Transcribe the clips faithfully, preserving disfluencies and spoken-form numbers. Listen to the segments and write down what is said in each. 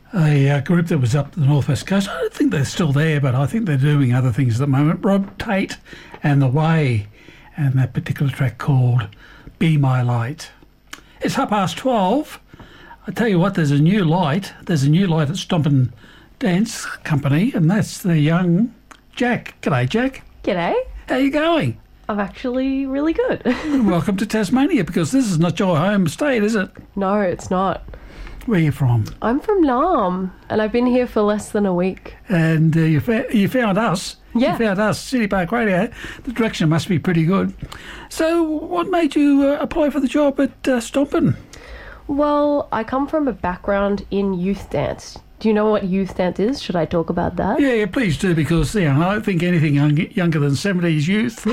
a uh, group that was up the North West Coast. I don't think they're still there, but I think they're doing other things at the moment. Rob Tate and The Way, and that particular track called Be My Light. It's half past twelve. I tell you what, there's a new light. There's a new light at Stompin' Dance Company, and that's the young Jack. G'day, Jack. G'day. How you going? I'm actually really good. Welcome to Tasmania, because this is not your home state, is it? No, it's not. Where are you from? I'm from Naarm, and I've been here for less than a week. And uh, you, fa- you found us. Yeah. You found us, City Park Radio. The direction must be pretty good. So what made you uh, apply for the job at uh, Stompin'? Well, I come from a background in youth dance. Do you know what youth dance is? Should I talk about that? Yeah, yeah, please do, because you know, I don't think anything young, younger than seventies youth.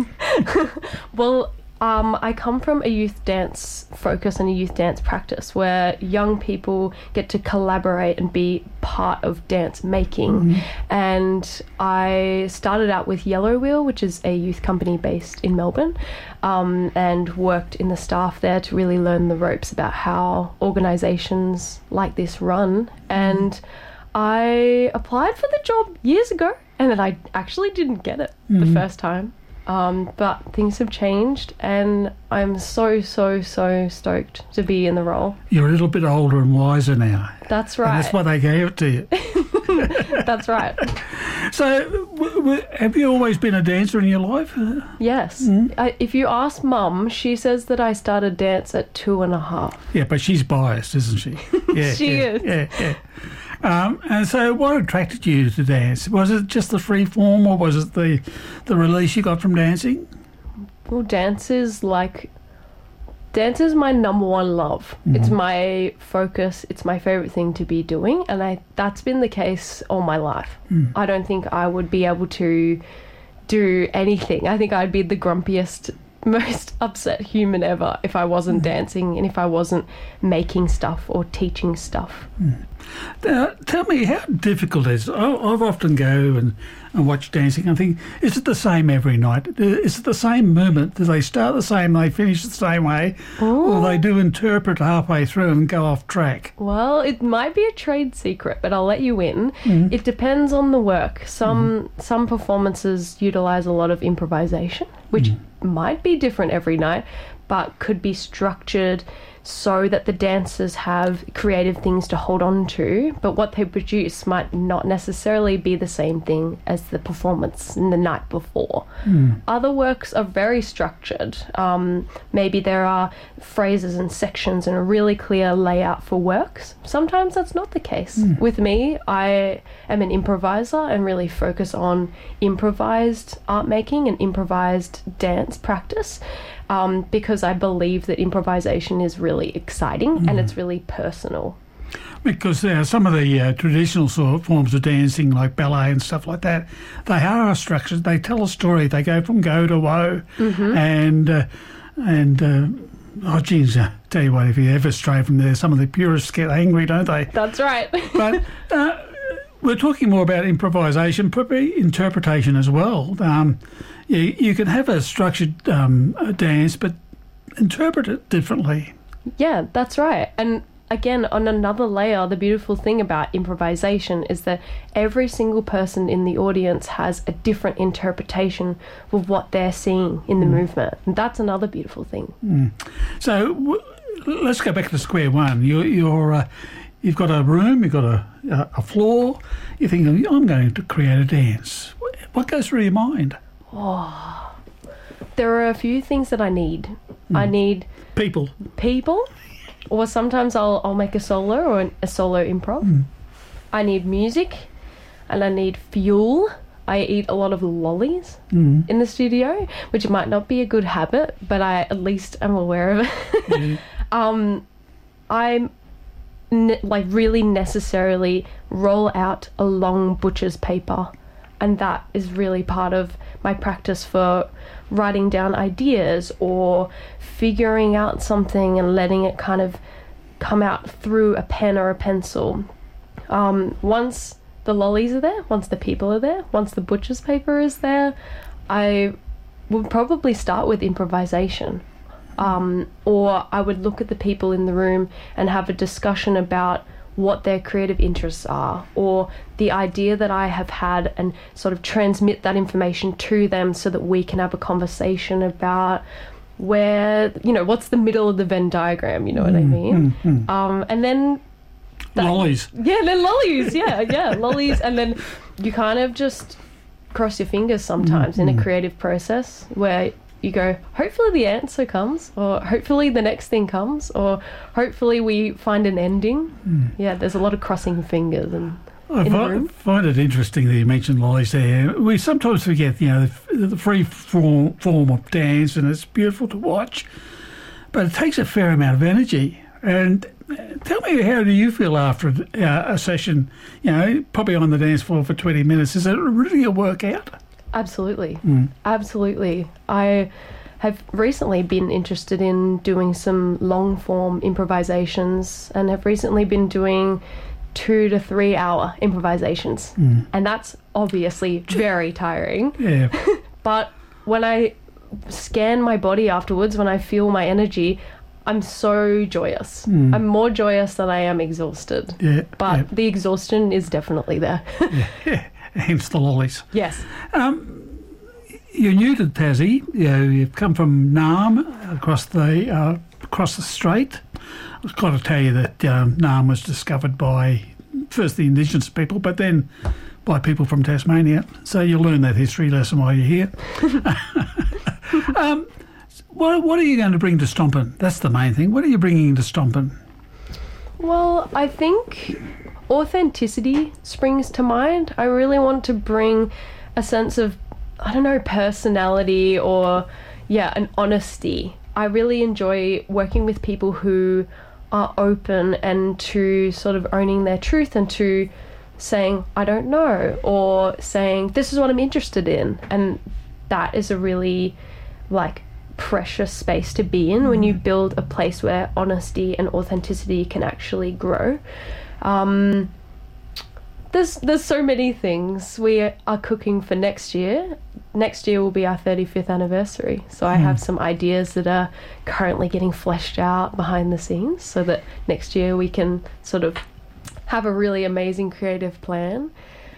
Well, um, I come from a youth dance focus and a youth dance practice where young people get to collaborate and be part of dance making. Mm-hmm. And I started out with Yellow Wheel, which is a youth company based in Melbourne, um, and worked in the staff there to really learn the ropes about how organisations like this run. And mm-hmm. I applied for the job years ago, and then I actually didn't get it mm-hmm. the first time. Um, but things have changed, and I'm so, so, so stoked to be in the role. You're a little bit older and wiser now. That's right. And that's why they gave it to you. That's right. So, w- w- have you always been a dancer in your life? Yes. Mm. I, if you ask Mum, she says that I started dance at two and a half. Yeah, but she's biased, isn't she? Yeah, she yeah, is. Yeah, yeah. Um, and so what attracted you to dance? Was it just the free form, or was it the the release you got from dancing? Well, dance is like... Dance is my number one love. Mm-hmm. It's my focus. It's my favourite thing to be doing, and I that's been the case all my life. Mm. I don't think I would be able to do anything. I think I'd be the grumpiest, most upset human ever if I wasn't mm. dancing and if I wasn't making stuff or teaching stuff. Mm. Now, tell me, how difficult is it? I- I've often go and, and watch dancing and think, is it the same every night? Is it the same movement? Do they start the same, they finish the same way? Ooh. Or they do interpret halfway through and go off track? Well, it might be a trade secret, but I'll let you in. Mm. It depends on the work. Some mm. some performances utilise a lot of improvisation, which mm. might be different every night, but could be structured so that the dancers have creative things to hold on to, but what they produce might not necessarily be the same thing as the performance in the night before. Mm. Other works are very structured. Um, maybe there are phrases and sections and a really clear layout for works. Sometimes that's not the case. Mm. With me, I am an improviser and really focus on improvised art making and improvised dance practice. Um, because I believe that improvisation is really exciting mm. and it's really personal. Because uh, some of the uh, traditional sort of forms of dancing, like ballet and stuff like that, they are structured. They tell a story. They go from go to woe, mm-hmm. and uh, and uh, oh, geez, uh, tell you what, if you ever stray from there, some of the purists get angry, don't they? That's right. But uh, we're talking more about improvisation, probably interpretation as well. Um, You, you can have a structured um, a dance, but interpret it differently. Yeah, that's right. And again, on another layer, the beautiful thing about improvisation is that every single person in the audience has a different interpretation of what they're seeing in the mm. movement. And that's another beautiful thing. Mm. So w- let's go back to square one. You're, you're uh, you've got a room, you've got a, a floor. You're thinking, I'm going to create a dance. What goes through your mind? Oh, there are a few things that I need. Mm. I need people, people, or sometimes I'll I'll make a solo or an, a solo improv. Mm. I need music, and I need fuel. I eat a lot of lollies mm. in the studio, which might not be a good habit, but I at least am aware of it. Mm. um, I'm ne- like really necessarily roll out a long butcher's paper. And that is really part of my practice for writing down ideas or figuring out something and letting it kind of come out through a pen or a pencil. Um, once the lollies are there, once the people are there, once the butcher's paper is there, I would probably start with improvisation. Um, or I would look at the people in the room and have a discussion about what their creative interests are, or the idea that I have had, and sort of transmit that information to them so that we can have a conversation about where, you know, what's the middle of the Venn diagram, you know what I mean? Mm, mm. Um, and then... That, lollies. Yeah, then lollies, yeah, yeah, lollies. And then you kind of just cross your fingers sometimes mm, in a creative process where you go, hopefully the answer comes, or hopefully the next thing comes, or hopefully we find an ending. Mm. Yeah, there's a lot of crossing fingers. And I find, find it interesting that you mentioned lollies there. We sometimes forget, you know, the, the free form, form of dance, and it's beautiful to watch, but it takes a fair amount of energy. And tell me, how do you feel after a, a session, you know, probably on the dance floor for twenty minutes? Is it really a workout? Absolutely. Mm. Absolutely. I have recently been interested in doing some long form improvisations, and have recently been doing two to three hour improvisations. Mm. And that's obviously very tiring. Yeah. But when I scan my body afterwards, when I feel my energy, I'm so joyous. Mm. I'm more joyous than I am exhausted. Yeah. But yeah. the exhaustion is definitely there. yeah, yeah. Hence the lollies. Yes. Um, you're new to Tassie. You know, you've come from Naarm across the uh, across the strait. I've got to tell you that um, Naarm was discovered by first the Indigenous people, but then by people from Tasmania. So you'll learn that history lesson while you're here. um, what what are you going to bring to Stompin? That's the main thing. What are you bringing to Stompin? Well, I think authenticity springs to mind. I really want to bring a sense of, I don't know, personality, or, yeah, an honesty. I really enjoy working with people who are open and to sort of owning their truth, and to saying, I don't know, or saying, this is what I'm interested in. And that is a really, like, precious space to be in when you build a place where honesty and authenticity can actually grow. Um, there's there's so many things. We are cooking for next year. Next year will be our thirty-fifth anniversary. So I mm. have some ideas that are currently getting fleshed out behind the scenes, so that next year we can sort of have a really amazing creative plan.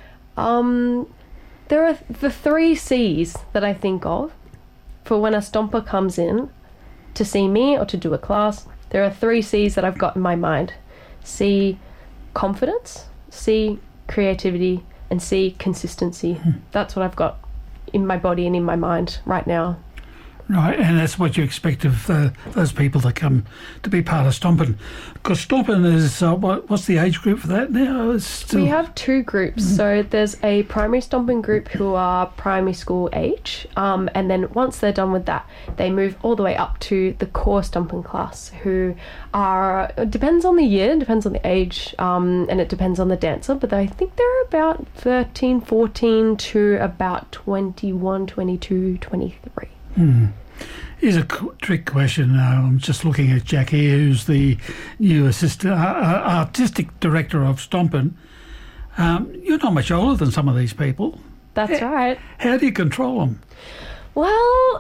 Um, there are the three C's that I think of for when a stomper comes in to see me or to do a class. There are three C's that I've got in my mind. C, confidence. C, creativity. And C, consistency. Hmm. That's what I've got in my body and in my mind right now. Right, and that's what you expect of uh, those people that come to be part of Stompin. Because Stompin is, uh, what, what's the age group for that now? It's still... We have two groups. Mm-hmm. So there's a primary Stompin group who are primary school age, um, and then once they're done with that, they move all the way up to the core Stompin class, who are, it depends on the year, depends on the age, um, and it depends on the dancer, but I think they're about thirteen, fourteen to about twenty-one, twenty-two, twenty-three. Hmm. Here's a trick question. Uh, I'm just looking at Jack here, who's the new assistant, uh, artistic director of Stompin. Um, you're not much older than some of these people. That's how, right. How do you control them? Well,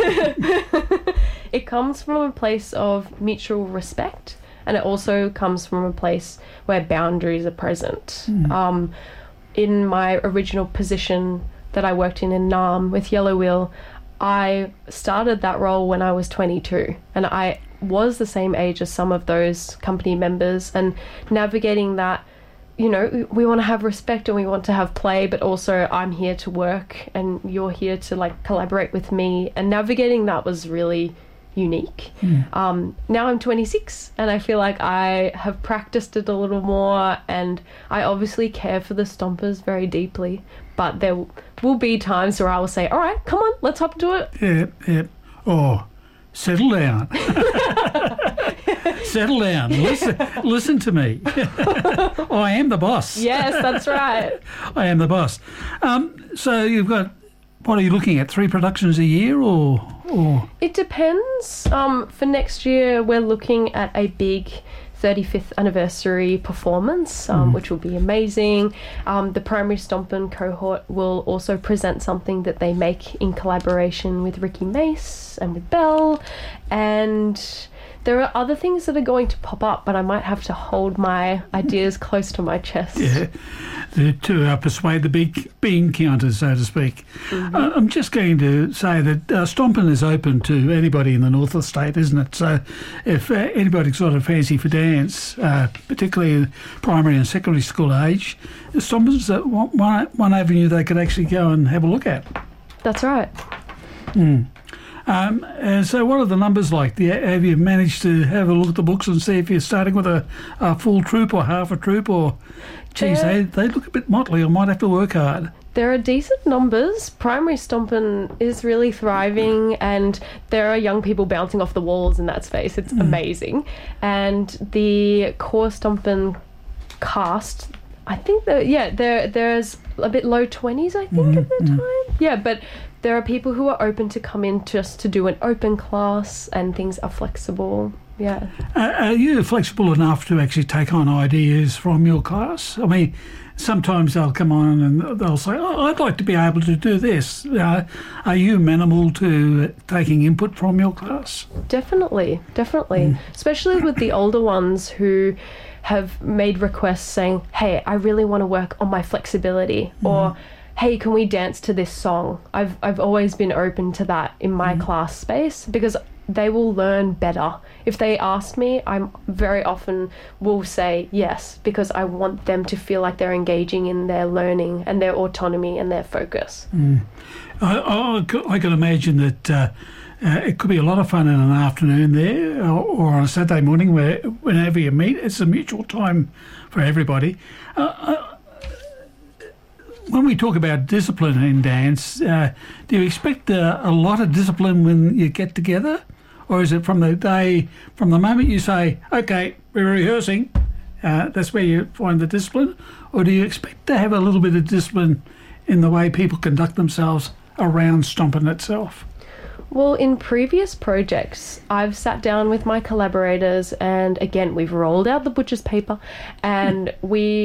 it comes from a place of mutual respect, and it also comes from a place where boundaries are present. Mm. Um, in my original position that I worked in in Naarm with Yellow Wheel, I started that role when I was twenty-two, and I was the same age as some of those company members, and navigating that, you know, we want to have respect and we want to have play, but also I'm here to work and you're here to like collaborate with me, and navigating that was really unique. Mm. Um, now I'm twenty-six and I feel like I have practiced it a little more, and I obviously care for the Stompers very deeply, but there will be times where I will say, all right, come on, let's hop to it. Yeah, yeah. Oh, settle down. Settle down. Listen, listen to me. I am the boss. Yes, that's right. I am the boss. Um, so you've got, what are you looking at, three productions a year or? or? It depends. Um, for next year, we're looking at a big thirty-fifth anniversary performance, um, mm. which will be amazing. Um, the primary Stompin cohort will also present something that they make in collaboration with Ricky Mace and with Belle, and There are other things that are going to pop up, but I might have to hold my ideas close to my chest. Yeah, to, to uh, persuade the big bean counters, so to speak. Mm-hmm. Uh, I'm just going to say that uh, Stompin is open to anybody in the north of the state, isn't it? So if uh, anybody's got a fancy for dance, uh, particularly primary and secondary school age, Stompin's uh, one, one avenue they could actually go and have a look at. That's right. Mm. Um, and so what are the numbers like? Do you, have you managed to have a look at the books and see if you're starting with a, a full troop or half a troop, or, geez, they, they look a bit motley. I might have to work hard. There are decent numbers. Primary Stompin is really thriving, and there are young people bouncing off the walls in that space. It's mm. amazing. And the core Stompin cast, I think that, yeah, there there's a bit low twenties, I think, mm-hmm. at the time. Yeah, but there are people who are open to come in just to do an open class, and things are flexible. Yeah. Uh, are you flexible enough to actually take on ideas from your class? I mean, sometimes they'll come on and they'll say, oh, I'd like to be able to do this. Uh, are you amenable to taking input from your class? Definitely, definitely. Mm. Especially with the older ones who have made requests saying, hey, I really want to work on my flexibility, mm. or hey, can we dance to this song? I've I've always been open to that in my mm. class space, because they will learn better. If they ask me, I'm very often will say yes, because I want them to feel like they're engaging in their learning and their autonomy and their focus. Mm. I, I, I can imagine that uh, uh, it could be a lot of fun in an afternoon there, or, or on a Saturday morning, where whenever you meet, it's a mutual time for everybody. Uh, uh, When we talk about discipline in dance, uh, do you expect uh, a lot of discipline when you get together? Or is it from the day, from the moment you say, okay, we're rehearsing, uh, that's where you find the discipline? Or do you expect to have a little bit of discipline in the way people conduct themselves around Stompin itself? Well, in previous projects, I've sat down with my collaborators, and again, we've rolled out the butcher's paper, and we